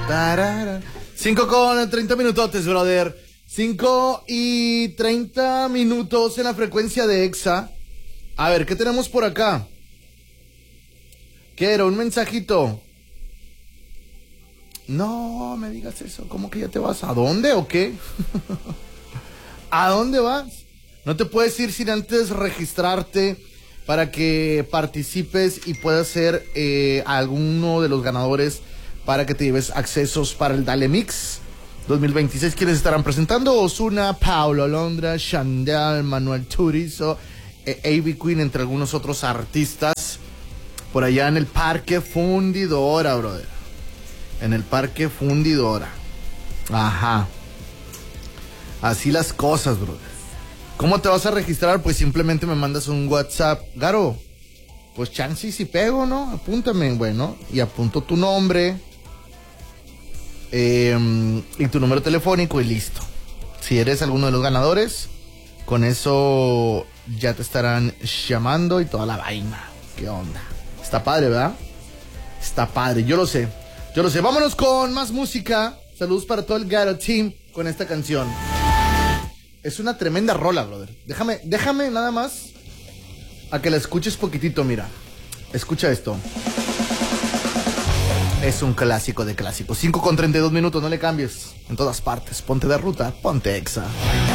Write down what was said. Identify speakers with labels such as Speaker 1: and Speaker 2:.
Speaker 1: Tarara. 5:30, brother. 5:30 en la frecuencia de Exa. A ver, ¿qué tenemos por acá? ¿Qué era? ¿Un mensajito? No me digas eso. ¿Cómo que ya te vas? ¿A dónde o qué? ¿A dónde vas? No te puedes ir sin antes registrarte para que participes y puedas ser alguno de los ganadores para que te lleves accesos para el Dale Mix 2026. ¿Quiénes estarán presentando? Ozuna, Paulo Londra, Shandel, Manuel Turizo, A.B. Queen, entre algunos otros artistas, por allá en el Parque Fundidora, brother. En el Parque Fundidora. Ajá. Así las cosas, brother. ¿Cómo te vas a registrar? Pues simplemente me mandas un WhatsApp. Garo, pues chance si pego, ¿no? Apúntame, bueno. Y apunto tu nombre y tu número telefónico y listo. Si eres alguno de los ganadores, con eso ya te estarán llamando y toda la vaina. ¿Qué onda? Está padre, ¿verdad? Está padre, yo lo sé. Vámonos con más música. Saludos para todo el Garo Team con esta canción. Es una tremenda rola, brother. Déjame nada más a que la escuches poquitito, mira. Escucha esto. Es un clásico de clásicos. 5:32, no le cambies. En todas partes. Ponte de ruta, ponte Exa.